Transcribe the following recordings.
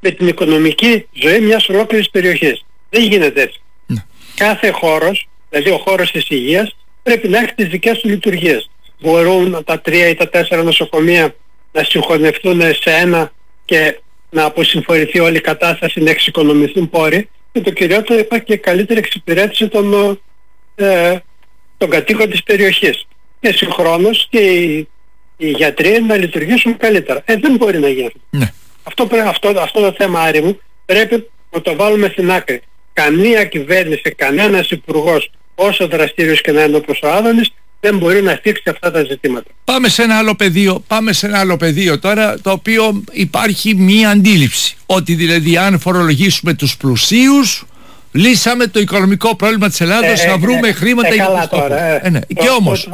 με την οικονομική ζωή μιας ολόκληρης περιοχής. Δεν γίνεται έτσι. Κάθε χώρος, δηλαδή ο χώρος της υγείας, πρέπει να έχει τις δικές του λειτουργίες. Μπορούν τα 3 ή τα 4 νοσοκομεία να συγχωνευτούν σε ένα και να αποσυμφορηθεί όλη η κατάσταση, να εξοικονομηθούν πόροι, και το κυριότερο, υπάρχει και καλύτερη εξυπηρέτηση των κατοίκων της περιοχής. Και συγχρόνως και οι γιατροί να λειτουργήσουν καλύτερα. Δεν μπορεί να γίνει. Ναι. Αυτό το θέμα, Άρη μου, πρέπει να το βάλουμε στην άκρη. Καμία κυβέρνηση, κανένας υπουργός, όσο δραστήριος και να είναι όπως ο Άδωνης, δεν μπορεί να θίξει αυτά τα ζητήματα. Πάμε σε ένα άλλο πεδίο τώρα, το οποίο υπάρχει μία αντίληψη. Ότι δηλαδή αν φορολογήσουμε τους πλουσίους, λύσαμε το οικονομικό πρόβλημα της Ελλάδας, θα βρούμε χρήματα για το στόχο. Και όμως,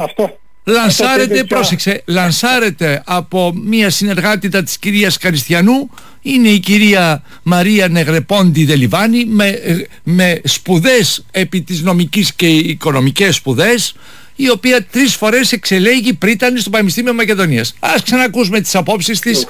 λανσάρεται από μία συνεργάτητα της κυρίας Καριστιανού, είναι η κυρία Μαρία Νεγρεπόντι Δελιβάνη, με σπουδές επί της νομικής και οικονομικές σπουδές, η οποία 3 φορές εξελέγει πρίτανη στο Πανεπιστήμιο Μακεδονίας. Ας ξανακούσουμε τις απόψεις της,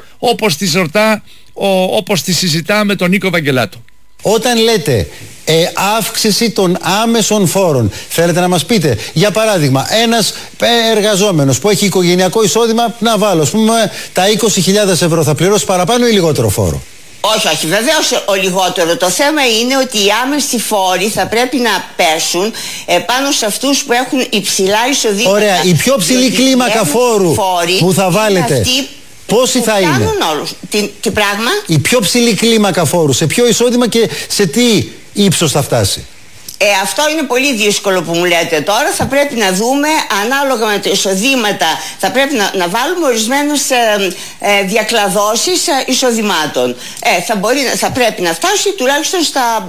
όπως τις συζητά με τον Νίκο Βαγγελάτο. Όταν λέτε αύξηση των άμεσων φόρων, θέλετε να μας πείτε, για παράδειγμα, ένας εργαζόμενος που έχει οικογενειακό εισόδημα, να βάλω, ας πούμε, τα 20.000 ευρώ, θα πληρώσει παραπάνω ή λιγότερο φόρο? Όχι, βεβαίως ο λιγότερο. Το θέμα είναι ότι οι άμεσοι φόροι θα πρέπει να πέσουν πάνω σε αυτούς που έχουν υψηλά εισοδήματα. Ωραία, η πιο ψηλή κλίμακα φόρου που θα βάλετε, πόσοι θα είναι? Όλους. Τι πράγμα? Η πιο ψηλή κλίμακα φόρου, σε ποιο εισόδημα και σε τι ύψος θα φτάσει? Αυτό είναι πολύ δύσκολο που μου λέτε τώρα. Θα πρέπει να δούμε ανάλογα με τα εισοδήματα. Θα πρέπει να βάλουμε ορισμένες διακλαδώσεις εισοδημάτων. Θα πρέπει να φτάσει τουλάχιστον στα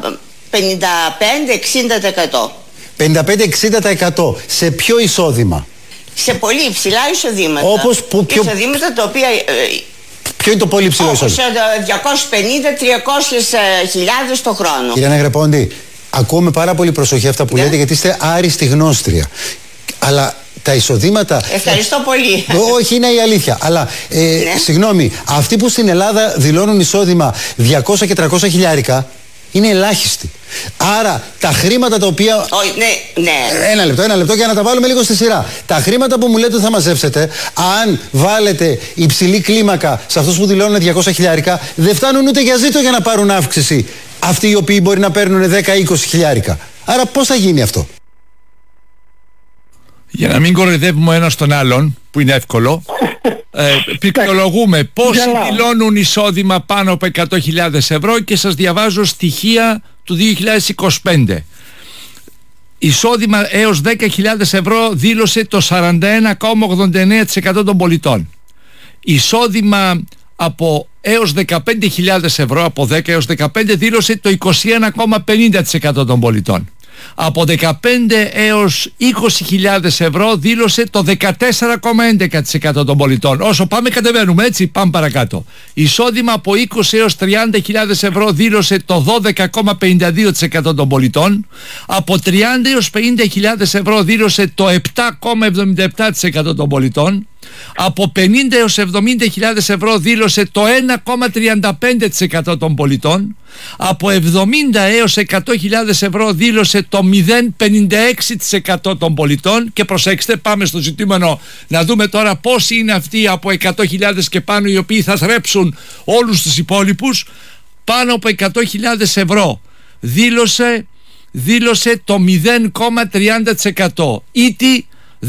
55-60%. 55-60% σε ποιο εισόδημα? Σε πολύ υψηλά εισοδήματα. Όπως εισοδήματα τα οποία... Ποιο είναι το πολύ υψηλό εισόδημα? 250-300 χιλιάδες το χρόνο. Κυρία Νεγρεπόντι, ακούω με πάρα πολύ προσοχή αυτά που λέτε, γιατί είστε άριστη γνώστρια. Αλλά τα εισοδήματα... Ευχαριστώ πολύ. Όχι, είναι η αλήθεια. Αλλά, συγγνώμη, αυτοί που στην Ελλάδα δηλώνουν εισόδημα 200 και 300 χιλιάρικα είναι ελάχιστοι. Άρα τα χρήματα τα οποία... Ένα λεπτό για να τα βάλουμε λίγο στη σειρά. Τα χρήματα που μου λέτε ότι θα μαζέψετε, αν βάλετε υψηλή κλίμακα σε αυτούς που δηλώνουν 200 χιλιάρικα, δεν φτάνουν ούτε για ζήτο για να πάρουν αύξηση αυτοί οι οποίοι μπορεί να παίρνουν 10-20 χιλιάρικα. Άρα πώς θα γίνει αυτό? Για να μην κοροϊδεύουμε ένας τον άλλον, που είναι εύκολο, πληκτρολογούμε πόσοι δηλώνουν εισόδημα πάνω από 100.000 ευρώ και σας διαβάζω στοιχεία του 2025. Εισόδημα έως 10.000 ευρώ δήλωσε το 41,89% των πολιτών. Εισόδημα από έως 15.000 ευρώ, από 10 έως 15, δήλωσε το 21,50% των πολιτών. Από 15 έως 20.000 ευρώ δήλωσε το 14,11% των πολιτών. Όσο πάμε κατεβαίνουμε, έτσι, πάμε παρακάτω. Εισόδημα από 20 έως 30.000 ευρώ δήλωσε το 12,52% των πολιτών. Από 30 έως 50.000 ευρώ δήλωσε το 7,77% των πολιτών. Από 50 έως 70.000 ευρώ δήλωσε το 1,35% των πολιτών. Από 70 έως 100.000 ευρώ δήλωσε το 0,56% των πολιτών. Και προσέξτε, πάμε στο ζητούμενο να δούμε τώρα πόσοι είναι αυτοί από 100.000 και πάνω οι οποίοι θα θρέψουν όλους τους υπόλοιπους. Πάνω από 100.000 ευρώ δήλωσε το 0,30%. Ήτι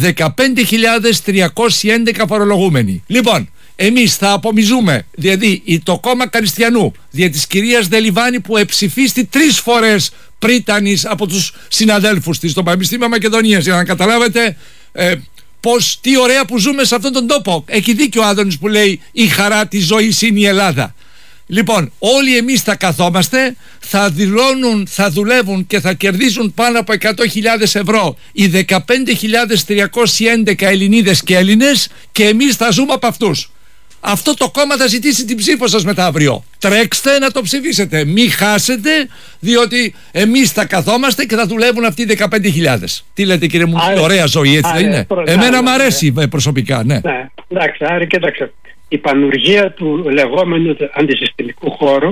15.311 φορολογούμενοι. Λοιπόν, εμείς θα απομιζούμε, δηλαδή το κόμμα Καριστιανού, δια της κυρίας Δελιβάνη, που εψηφίστη 3 φορές πρίτανης από τους συναδέλφους της στο Πανεπιστήμιο Μακεδονίας, για να καταλάβετε τι ωραία που ζούμε σε αυτόν τον τόπο. Έχει δίκιο ο Άδωνης που λέει η χαρά της ζωής είναι η Ελλάδα. Λοιπόν, όλοι εμείς θα καθόμαστε, θα δουλεύουν και θα κερδίζουν πάνω από 100.000 ευρώ οι 15.311 Ελληνίδες και Έλληνες, και εμείς θα ζούμε από αυτούς. Αυτό το κόμμα θα ζητήσει την ψήφο σας μετά αύριο. Τρέξτε να το ψηφίσετε, μην χάσετε, διότι εμείς θα καθόμαστε και θα δουλεύουν αυτοί οι 15.000. Τι λέτε, κύριε μου, ωραία ζωή, έτσι δεν είναι? Εμένα μου αρέσει προσωπικά, ναι. Εντάξει, άρα κοίταξε. Η πανουργία του λεγόμενου αντισυστημικού χώρου